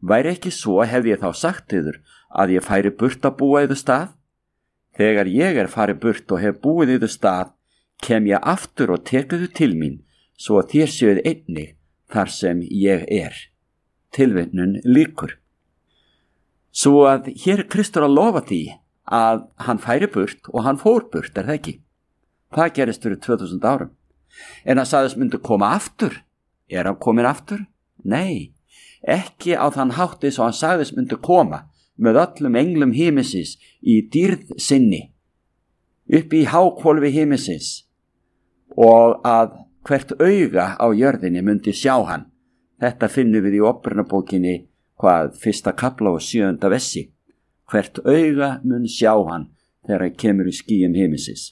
Væri ekki svo hefði ég þá sagt yður að ég færi burt að búa yður stað? Þegar ég farið burt og hef búið yður stað, kem ég aftur og tekuðu til mín, svo að þér séuð einnig þar sem ég Tilvitnun lýkur. Svo að hér Kristur að lofa því að hann færi burt og hann fór burt, það ekki? Það gerist fyrir 2000 árum. En hann sagðist myndi koma aftur. Hann komin aftur? Nei, ekki á þann hátti svo hann sagðist myndi koma með öllum englum himinsins í dýrð sinni, upp í hákvolfi himinsins, og að hvert auga á jörðinni myndi sjá hann. Þetta finnum við í Opinberunarbókinni, 1. kafla og 7. versi. Hvert auga mun sjá hann þegar hann kemur í skýjum himinsins.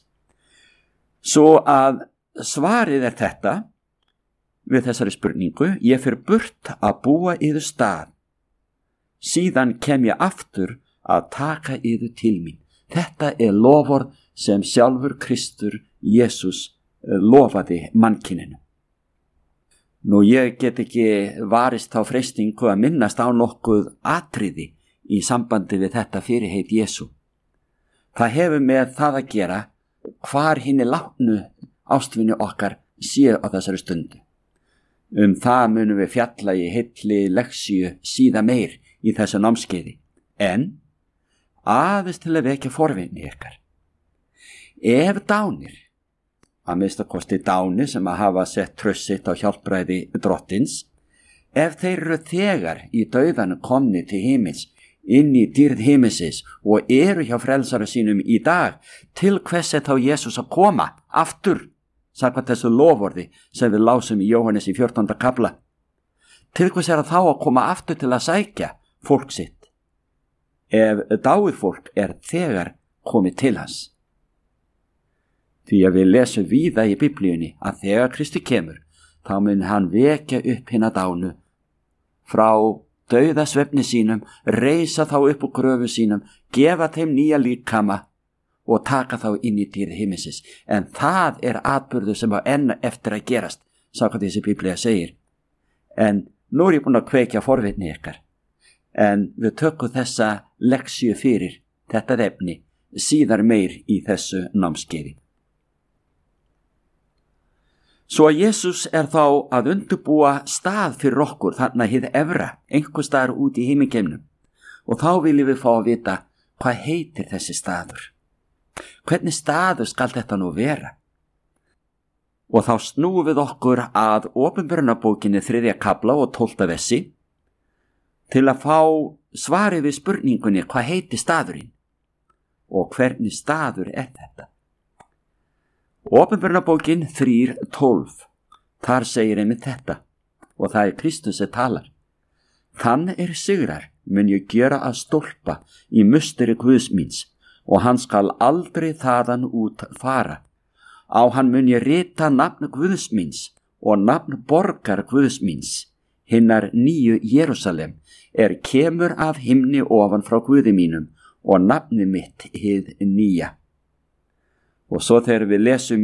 Svo að svarið þetta við þessari spurningu: ég fer burt að búa yður stað, síðan kem ég aftur að taka yður til mín. Þetta loforð sem sjálfur Kristur Jesús lofaði mannkyninu. Nú, ég get ekki varist þá freistingu að minnast á nokkuð atriði í sambandi við þetta fyrirheit Jesú. Það hefur með það að gera hvar hinni látnu ástvinni okkar séu á þessari stundu. Það munum við fjalla í heilli leksíu síðan meir í þessu námskeiði, en aðeins til að vekja forvitni ykkar. Ef dánir, að minnstakosti dánir sem að hafa sett traust sitt á hjálpræði Drottins, ef þeir eru þegar í dauðanum komni til himins, inn í dýrð himinsins og eru hjá frelsara sínum í dag, til hvers þá Jesús að koma aftur, samkvæmt þessu loforði sem við lásum í Jóhannes í 14. kafla? Til hvers það þá að koma aftur til að sækja fólk sitt, ef dáið fólk þegar komið til hans? Því að við lesum víða í Biblíunni að þegar Kristi kemur, þá mun hann vekja upp hina dánu frá dauðasvefni sínum, reisa þá upp úr gröfu sínum, gefa þeim nýja líkama og taka þá inn í dýrð himinsins. En það atburður sem á enn eftir að gerast, samkvæmt þessi Biblía segir. En nú ég búin að kveikja forvitni ykkar, en við tökum þessa leksíu fyrir þetta efni síðar meir í þessu námskeiði. Svo að Jesús þá að undirbúa stað fyrir okkur, þarna hið efra, einhver staðar út í himingeimnum, og þá viljum við fá að vita hvað heitir þessi staður. Hvernig staður skal þetta nú vera? Og þá snúum við okkur að Opinberunarbókinni 3. kafla og 12. versi til að fá svarið við spurningunni hvað heitir staðurinn og hvernig staður þetta. Opinberunarbókin 3:12, þar segir einmitt þetta, og það Kristus sem talar. Þann sigrar mun ég gera að stólpa í musteri Guðs míns, og hann skal aldrei þaðan út fara. Á hann mun ég rita nafn Guðs míns og nafn borgar Guðs míns, hinnar nýju Jerúsalem, kemur af himni ofan frá Guði mínum, og nafni mitt hið nýja. Og svo þegar við lesum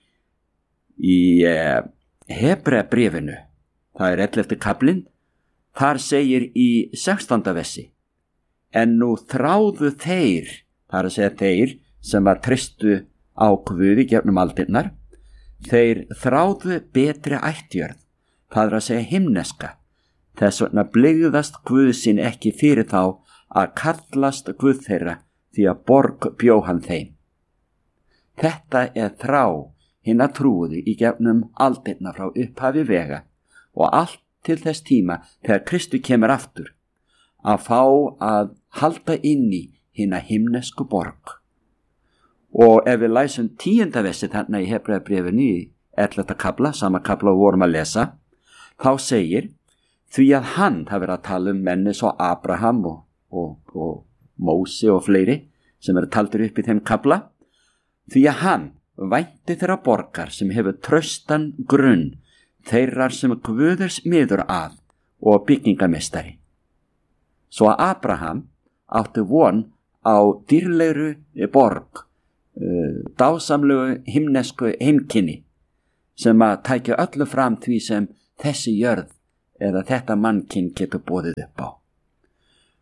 í Hebreabréfinu, það 11. kaflinn, þar segir í 16. versi: en nú þráðu þeir, það að segja þeir sem að treystu á Guði gegnum aldirnar, þeir þráðu betri ættjörð, það að segja himneska. Þess vegna blygðast Guð sín ekki fyrir þá að kallast Guð þeirra, því að borg bjó hann þeim. Þetta þrá hinna trúuðu í gegnum aldirna frá upphafi vega og allt til þess tíma þegar Kristi kemur aftur, að fá að halda inn í hinna himnesku borg. Og ef við læsum 10. versi þarna í Hebreabréfinu í 11. kafla, sama kafla og vorum að lesa, þá segir: því að hann, það verið að tala um menni svo Abraham og Mósi og fleiri sem taldir upp í þeim kafla, því að hann vænti þeirra borgar sem hefur traustan grunn, þeirrar sem Guð smiður að og byggingamestari. Svo að Abraham átti von á dýrlegru borg, dásamlegu himnesku heimkynni, sem að tækja öllu fram því sem þessi jörð eða þetta mannkinn getur boðið upp á.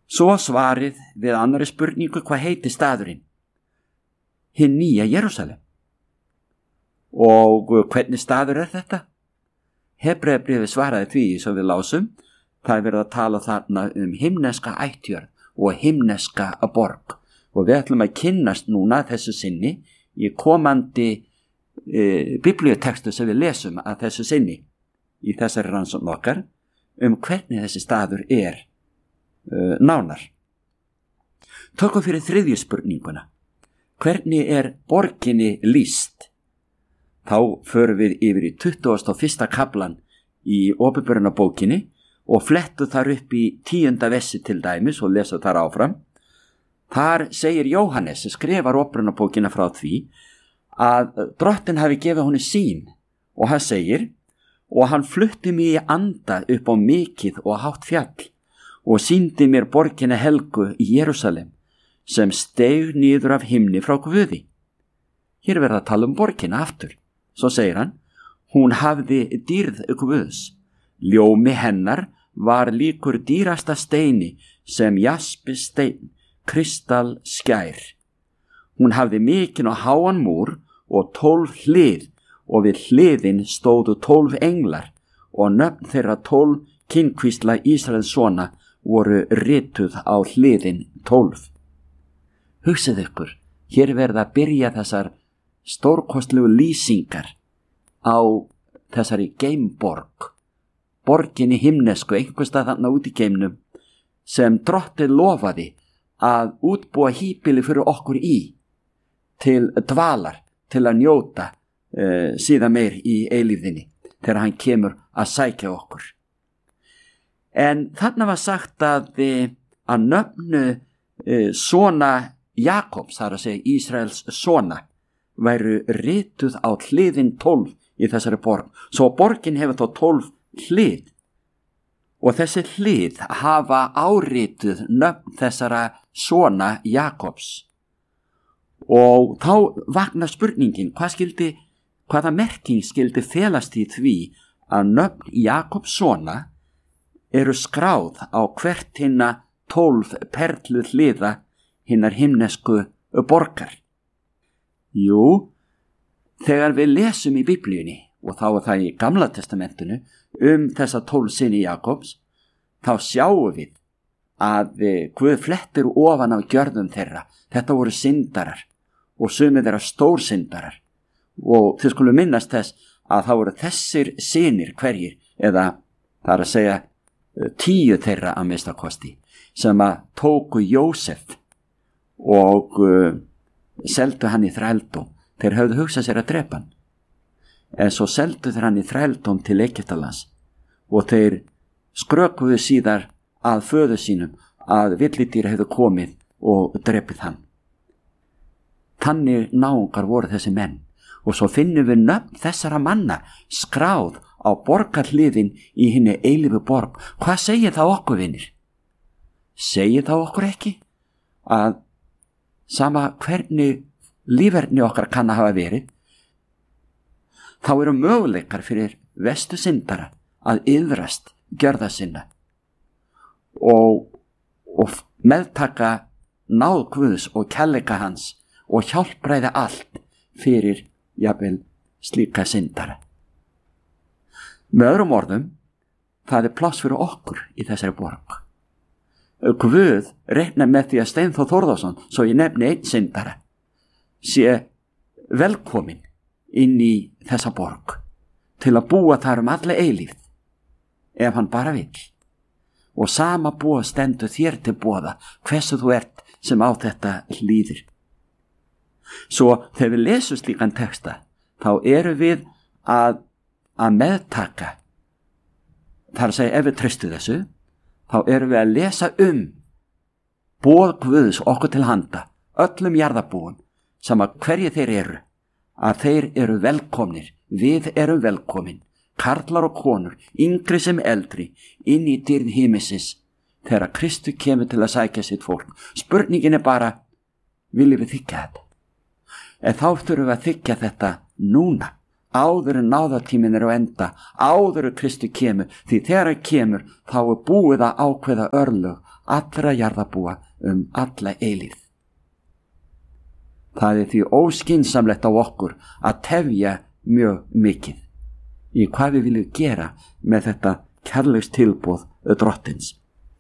Svo svarið við annari spurningu, hvað heiti staðurinn? Hinn nýja Jerúsalem. Og hvernig staður er þetta? Hebreabréfið svaraði því sem við lásum. Það er verið að tala þarna himneska ættjörð og himneska borg. Og við ætlum að kynnast núna þessu sinni í komandi biblíutekstu sem við lesum að þessu sinni í þessari rannsókn okkar hvernig þessi staður er nánar. Tökum fyrir þriðju spurninguna. Hvernig er borginni lýst? Þá förum við yfir í 21. kaflan í Opinberunarbókinni og flettu þar upp í 10. versi til dæmis og lesa þar áfram. Þar segir Jóhannes, skrifar Opinberunarbókina frá því að Drottinn hafi gefið honum sýn og hann segir: og hann flutti mig í anda upp á mikið og hátt fjall og sýndi mér borgina helgu í Jerúsalem sem steig niður af himni frá Guði. Hér verða að tala borgina aftur. Svo segir hann: hún hafði dýrð Guðs. Ljómi hennar var líkur dýrasta steini sem jaspis stein, kristall skær. Hún hafði mikinn og háan múr og 12 hlið og við hliðin stóðu 12 englar og nöfn þeirra 12 kynkvísla Ísraels sona voru rituð á hliðin 12. Hugsið ykkur, hér verða að byrja þessar stórkostlegu lýsingar á þessari geimborg, borginni himnesku, einhverstað þarna út í geimnum, sem Drottinn lofaði að útbúa híbýli fyrir okkur í, til dvalar, til að njóta síðan meir í eilífðinni, þegar hann kemur að sækja okkur. En þarna var sagt að nöfnu sona Jakobs, þar að segja Ísraels sona, væru rituð á hliðin 12 í þessari borg. Svo borgin hefur þá 12 hlið og þessi hlið hafa árituð nöfn þessara sona Jakobs. Og þá vaknar spurningin, hvaða merking skildi felast í því að nöfn Jakobs sona eru skráð á hvert hinna 12 perlu hliða hinnar himnesku borgar. Jú, þegar við lesum í Biblíunni, og þá er það í Gamla testamentinu, þessa 12 syni Jakobs, þá sjáum við að Guð flettir ofan af gjörðum þeirra. Þetta voru syndarar og sumir þeirra stórsindarar. Og þið skulum minnast þess að það voru þessir synir hverjir, eða það er að segja 10 þeirra að minnstakosti, sem að tóku Jósef og seldu hann í þrældóm. Þeir höfðu hugsað sér að drepa hann, en svo seldu þeir hann í þrældóm til Egyptalands og þeir skrökuðu síðar að föður sínum að villidýr hefðu komið og drepið hann. Þannig náungar voru þessi menn. Og svo finnum við nöfn þessara manna skráð á borgarhliðin í hinni eilífu borg. Hvað segir það okkur, vinir? Segir það okkur ekki að sama hvernig líferni okkar kann að hafa verið, þá eru möguleikar fyrir vestu syndara að iðrast gjörða sinna og meðtaka náð Guðs og kærleika hans og hjálpræða allt fyrir jafnvel slíka syndara. Með öðrum orðum, það er pláss fyrir okkur í þessari borg. Guð reiknar með því að Steinþór Þórðarsson, svo ég nefni einn syndara, sé velkomin inn í þessa borg til að búa þar alla eilífð, ef hann bara vill. Og sama búa stendur þér til boða, hversu þú ert sem á þetta hlýðir. Svo þegar við lesum slíkan texta, þá eru við að meðtaka, þar að segja ef við treystu þessu, þá erum við að lesa boð Guðs okkur til handa, öllum jarðarbúum, sama hverju þeir eru, að þeir eru velkomnir, við erum velkomin, karlar og konur, yngri sem eldri, inn í dýrð himmisins, þegar Kristur kemur til að sækja sitt fólk. Spurningin er bara, viljum við þykja þetta? En þá þurfum við að þykja þetta núna, áður en náðartíminn á enda, áður en Kristi kemur, því þegar hann kemur þá búið að ákveða örlög allra jarðarbúa alla eilífð. Það því óskynsamlegt á okkur að tefja mjög mikið í hvað við viljum gera með þetta kærleiks tilboð drottins.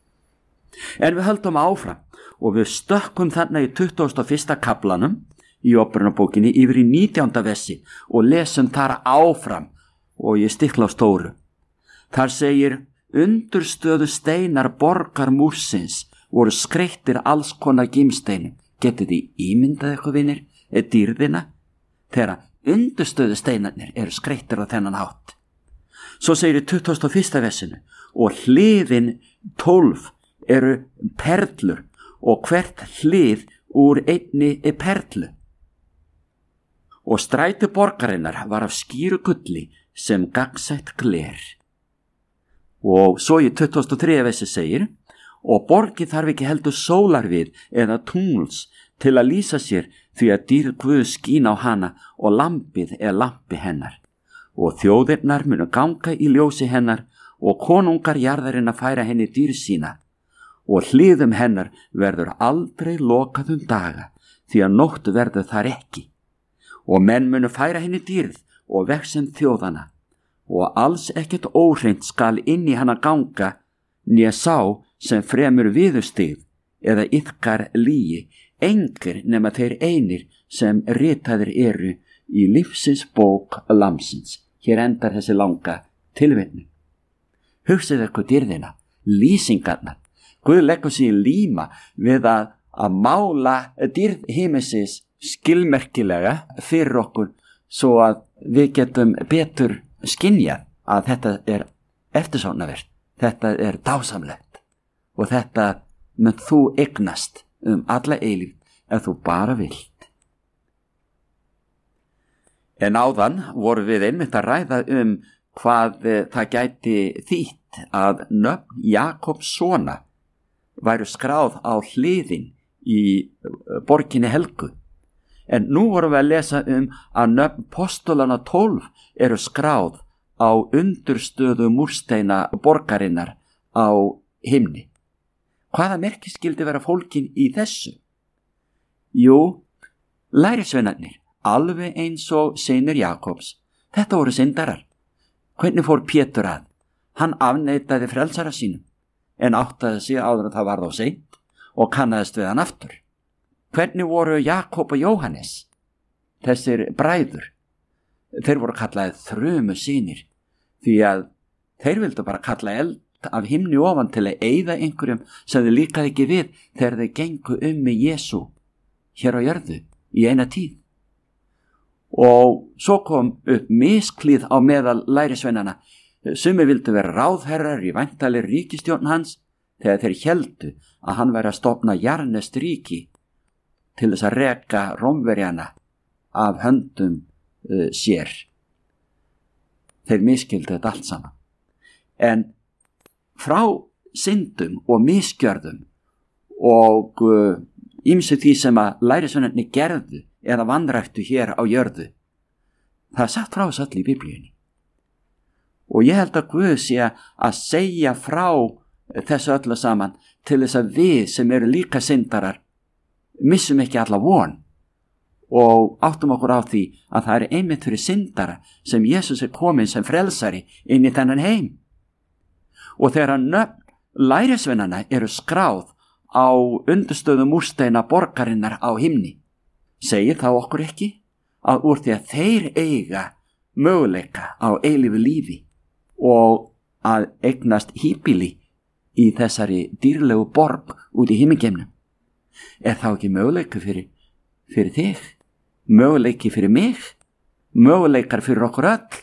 En við höldum áfram og við stökkum þarna í 21. kaflanum í Óperunarbókinni yfir í 19. versi og lesum þar áfram og ég stikla á stóru. Þar segir: undurstöðu steinar borgar múrsins voru skreyttir alls konar gimsteinum. Getið þið ímyndað eitthvað, vinir, dýrðina þegar undurstöðu steinarnir eru skreyttir á þennan hátt. Svo segir í 21. versinu: og hliðin 12 eru perlur og hvert hlið úr einni perlu. Og stræti borgarinnar var af skýru gulli sem gagnsætt gler. Og svo í 23. versi segir: og borgin þarf ekki heldur sólar við eða tungls til að lýsa sér, því að dýrð Guðs skín á hana og lampið lampi hennar. Og þjóðirnar munu ganga í ljósi hennar og konungar jarðarinn að færa henni dýr sína. Og hliðum hennar verður aldrei lokað daga, því að nótt verður þar ekki. Og menn munu færa henni dýrð og vexen þjóðana, og alls ekkert óhreint skal inn í hana ganga, né sá sem fremur viðurstig eða yðkar lygi, engir nema þeir einir sem ritaðir eru í lífsins bók Lamsins. Hér endar þessi langa tilvitnun. Hugsið eitthvað dýrðina, lýsingarnar. Guð leggur sig í líma við að mála dýrð himinsins skilmerkilega fyrir okkur svo að við getum betur skynjað að þetta eftirsóknarvert, þetta dásamlegt og þetta mun þú eignast alla eilífð ef þú bara vilt. En áðan vorum við einmitt að ræða hvað það gæti þýtt að nöfn Jakobs sona væru skráð á hliðin í borginni helgu. En nú vorum við að lesa að nöfn postulana 12 eru skráð á undurstöðu múrsteina borgarinnar á himni. Hvaða merki skildi vera fólkin í þessu? Jú, lærisveinarnir, alveg eins og synir Jakobs. Þetta voru syndarar. Hvernig fór Pétur að? Hann afneitaði frelsara sínum, en áttaði sig áður að það varð á seint og kannaðist við hann aftur. Hvernig voru Jakob og Jóhannes? Þessir bræður, þeir voru kallaðið þrumu synir, því að þeir vildu bara kalla eld af himni ofan til að eyða einhverjum sem þeir líkaði ekki við þegar þeir gengu með Jesú hér á jörðu í eina tíð. Og svo kom upp misklíð á meðal lærisveinana. Sumir vildu vera ráðherrar í væntanlegri ríkisstjórn hans þegar þeir héldu að hann væri að stofna jarðneskt ríki til þess að reka Rómverjana af höndum sér. Þeir miskildu þetta allt saman. En frá syndum og misgjörðum og ýmsu því sem að lærisveinarnir gerðu eða vanræktu hér á jörðu, það sagt frá þess öll í Biblíunni. Og ég held að Guð sé að segja frá þessu öllu saman til þess að við sem eru líka syndarar missum ekki alla von og áttum okkur á því að það einmitt fyrir syndara sem Jesús komin sem frelsari inn í þennan heim. Og þegar nöfn lærisveinanna eru skráð á undurstöðu múrsteina borgarinnar á himni, segir þá okkur ekki að úr því að þeir eiga möguleika á eilífu lífi og að eignast híbýli í þessari dýrlegu borg út í himingeimnum, þá ekki möguleika fyrir þig, möguleiki fyrir mig, möguleikar fyrir okkur öll?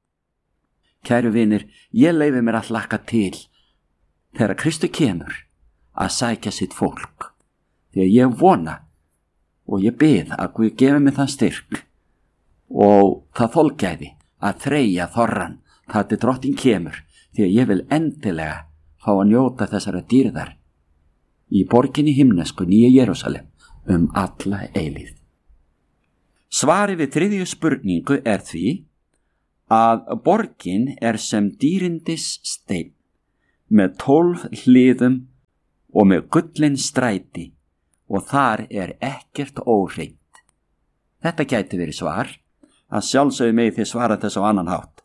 Kæru vinir, ég leyfi mér að hlakka til þegar Kristur kemur að sækja sitt fólk, því að ég vona og ég bið að Guð gefi mér það styrk og það þolgæði að þreyja þorran þar til drottinn kemur, því að ég vil endilega fá að njóta þessara dýrðar í borginni himnesku nýja Jerúsalem alla eilífð. Svarið við þriðju spurningu því að borgin sem dýrindis steinn með 12 hliðum og með gullin stræti og þar ekkert óhreint. Þetta gæti verið svar, að sjálfsögðu megi þið svara þess á annan hátt.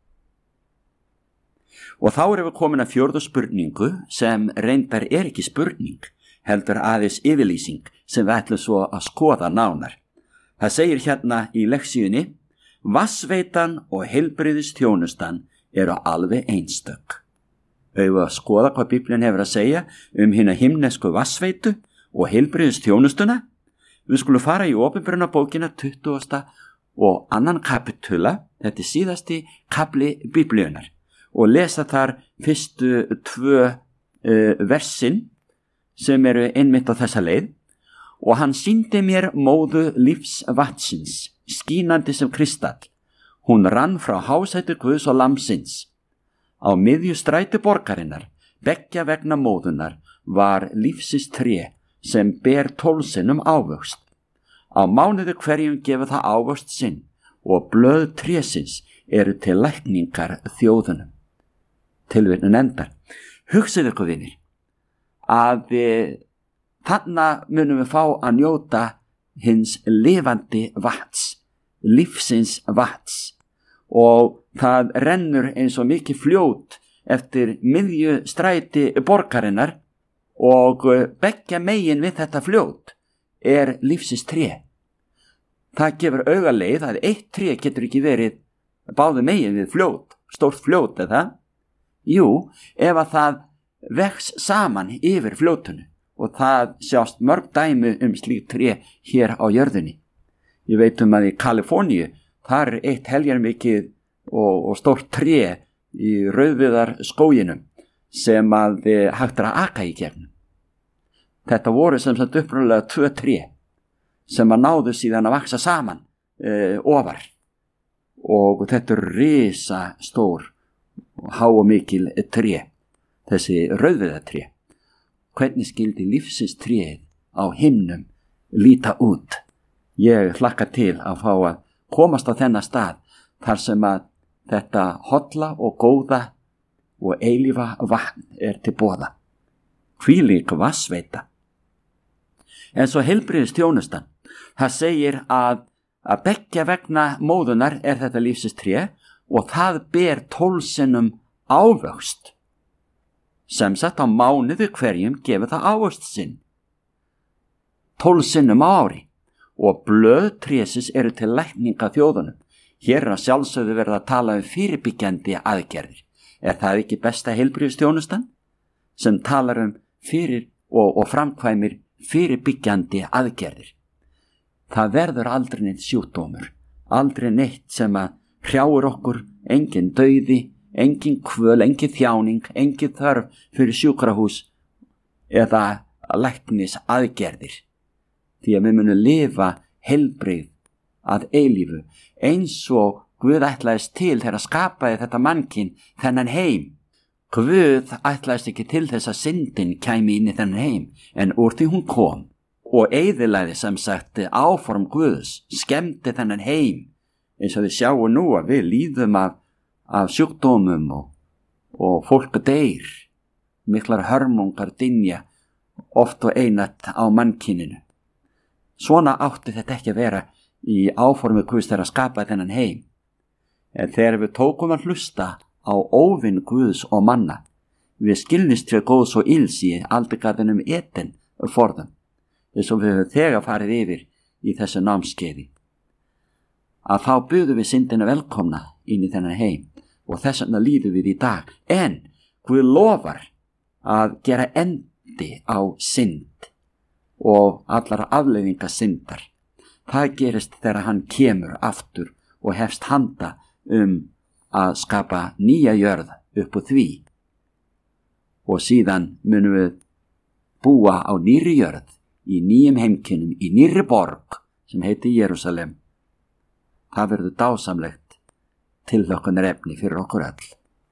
Og þá erum við komin að 4. spurningu sem reyndar ekki spurning, heldur aðeins yfirlýsing sem við ætlum svo að skoða nánar. Það segir hérna í leksíunni: vatnsveitan og heilbrigðisþjónustan eru alveg einstök. Við að skoða hvað Biblían hefur að segja hina himnesku vatnsveitu og heilbrigðisþjónustuna. Við skulum fara í Opinberunarbókina 20. og 2. kapitula, þetta síðasti kapli Biblíunar, og lesa þar fyrstu 2 versin sem eru einmitt á þessa leið. Og hann sýndi mér móðu lífsvatsins, skínandi sem kristall. Hún rann frá hásæti Guðs og Lambsins. Á miðju stræti borgarinnar, beggja vegna móðunar, var lífsins tré sem ber 12 sinnum ávöxt. Á mánuði hverjum gefur það ávöxt sinn og blöð trésins eru til lækningar þjóðunum. Tilvitnun endar. Hugsið ykkur, vinir, að þarna munum við fá að njóta hins lifandi vatns, lífsins vatns, og það rennur eins og mikið fljót eftir miðju stræti borgarinnar og beggja megin við þetta fljót lífsins tré. Það gefur augaleið að eitt tré getur ekki verið báðu megin við fljót, stórt fljót eða? Jú, ef að það vex saman yfir fljótunu, og það sjást mörg dæmi slíkt tré hér á jörðinni. Ég veit að í Kaliforníu, þar eitt heljarmikið og stórt tré í rauðviðar skóginum sem að hægt að aka í gegnum. Þetta voru sem sagt upprunalega 2 tré sem að náðu síðan að vaksa saman ofar, og þetta risa stór og há og mikil tré, þessi rauðviðartré. Hvernig skildi lífsins tréð á himnum líta út? Ég hlakka til að fá að komast á þennan stað þar sem að þetta holla og góða og eilífa vatn til boða. Hvílík vatnsveita. En svo heilbrigðisþjónustan. Það segir að beggja vegna móðunar þetta lífsins tré og það ber 12 sinnum ávöxt. Sem sagt á mánuði hverjum gefur það ávöxt sinn. 12 sinnum á ári. Og blöð trésins eru til lækninga þjóðunum. Hér að sjálfsögðu verið að tala fyrirbyggjandi aðgerðir. Það ekki besta heilbrigðisþjónustan sem talar fyrir og framkvæmir fyrirbyggjandi aðgerðir? Það verður aldrei neitt sjúkdómur, aldrei neitt sem að hrjáir okkur, engin dauði, engin kvöl, engin þjáning, engin þörf fyrir sjúkrahús eða læknis aðgerðir. Því að við munum lifa heilbrigð að eilífu, eins og Guð ætlaðist til þegar skapaði þetta mannkyn þennan heim. Guð ætlaðist ekki til þess að syndin kæmi inn í þennan heim, en úr því hún kom og eyðilagði sem sagt áform Guðs, skemmti þennan heim, eins og við sjáum nú að við líðum af sjúkdómum og fólk deyr, miklar hörmungar dynja oft og einatt á mannkyninu. Svona átti þetta ekki að vera í áformi Guðs þegar að skapa þennan heim. En þegar við tókum að hlusta á óvinn Guðs og manna, við skilnist fyrir góðs og ills í aldegarðinum Eden forðum, eins og við höfum þegar farið yfir í þessu námskeiði. Að þá buðum við syndina velkomna inn í þennan heim, og þess vegna líðum við í dag. En Guð lofar að gera endi á synd og allar afleiðingar syndar. Það gerist þegar hann kemur aftur og hefst handa að skapa nýja jörð upp úr því. Og síðan munum við búa á nýri jörð, í nýjum heimkynnum, í nýri borg sem heitir Jerúsalem. Það verður dásamlegt tilhlökkunarefni fyrir okkur öll.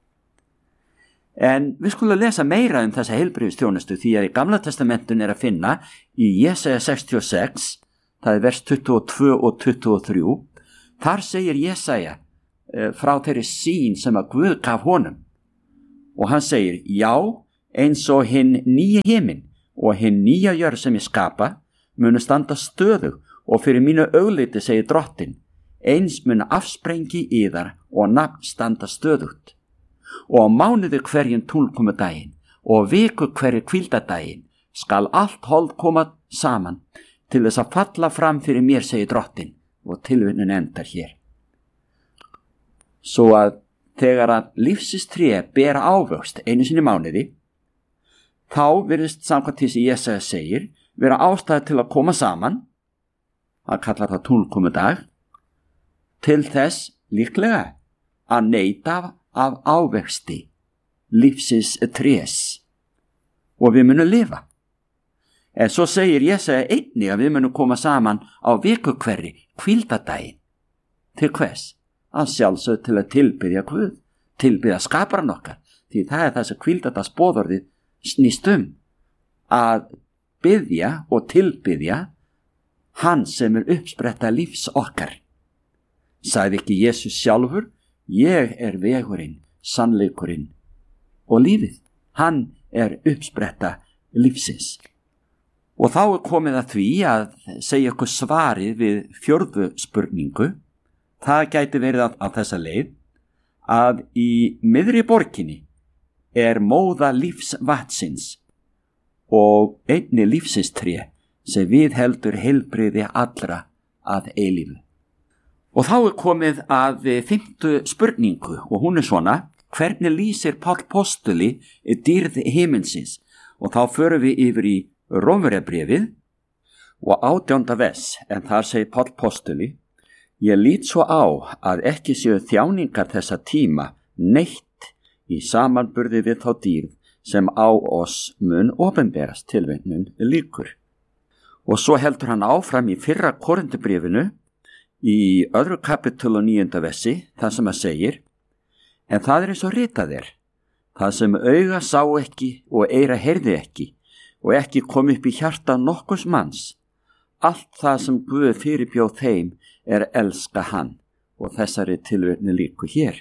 En við skulum lesa meira þessa heilbrigðisþjónustu, því að í Gamla testamentun að finna í Jesaja 66, það vers 22 og 23, þar segir Jesaja frá þeirri sýn sem að Guð gaf honum. Og hann segir, já, eins og hinn nýja himinn og hinn nýja jörð sem ég skapa munu standa stöðug og fyrir mínu augliti, segir Drottinn, eins munu afsprengi yðar og nafn standa stöðugt. Og á mánuði hverjum túlkomudaginn og viku hverju hvíldadaginn skal allt hold koma saman til þess að falla fram fyrir mér, segir Drottinn, og tilvitnunin endar hér. Svo að þegar að lífsins tré bera ávöxt einu sinni í mánuði, þá virðist samkvæmt því sem Jesaja segir vera ástæða til að koma saman, hann kallar það túlkomudag, til þess líklega að neyta af ávexti lífsins trés og við munum lifa. En svo segir Jesaja einnig að við munum koma saman á viku hverri hvíldadaginn. Til hvers? Að sjálfsögðu til að tilbiðja Guð, tilbiðja skaparann okkar, því það er það sem hvíldadagsboðorðið snýst að biðja og tilbiðja hann sem er uppspretta lífs okkar. Sagði ekki Jesus sjálfur, ég er vegurinn, sannleikurinn og lífið. Hann er uppspretta lífsins. Og þá er komið að því að segja okkur svarið við 4. spurningu. Það gæti verið á þessa leið að í miðri borginni er móða lífsvatsins og einni lífsins tré sem viðheldur heilbrigði allra að eilífu. Og þá er komið að 5. spurningu og hún er svona, hvernig lýsir Páll postuli dýrð himinsins? Og þá förum við yfir í Rómverjabréfið og 18. vers, en þar segir Páll postuli, ég lít svo á að ekki séu þjáningar þessa tíma neitt í samanburði við þá dýrð sem á oss mun opinberast, tilvitnun lýkur. Og svo heldur hann áfram í 1. Korintubréfinu í 2. kapítul og 9. versi, það sem að segir, en það er eins og ritað er, það sem auga sá ekki og eyra heyrði ekki og ekki kom upp í hjarta nokkurs manns, allt það sem Guð fyrirbjóð þeim er elska hann, og þessari tilvitni lýkur hér.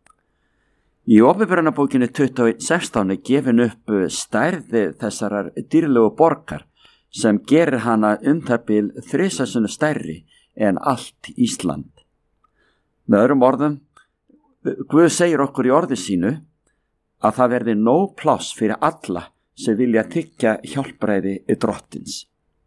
Í Åpenbarunarbókinni 21:16 er gefin upp stærði þessarar dýrlegu borgar sem gerir hana það bil 3 sinnum stærri en allt Ísland. Með öðrum orðum, Guð segir okkur í orði sínu að það verði nóg pláss fyrir alla sem vilja þiggja hjálpræði Drottins.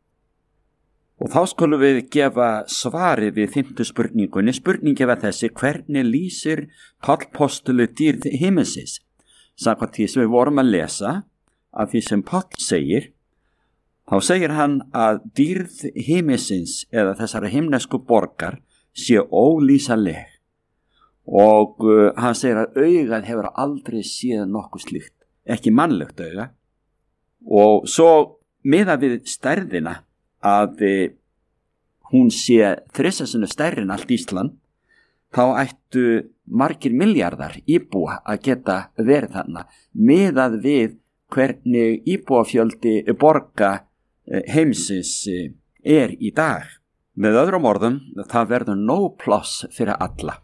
Og þá skulum við gefa svari við 5. spurningunni. Spurningi var þessi, hvernig lýsir Páll postuli dýrð himinsins? Samkvæmt því sem við vorum að lesa af því sem Páll segir, þá segir hann að dýrð himinsins eða þessara himnesku borgar sé ólýsanleg. Og hann segir að augað hefur aldrei séð nokkuð slíkt, ekki mannlegt auga. Og svo miðað við stærðina að hún sé 3 sinnum stærri en allt Ísland, þá ættu margir miljardar íbúa að geta verið þarna miðað við hvernig íbúafjöldi borga heimsins er í dag. Með öðrum orðum, það verður nóg pláss fyrir alla.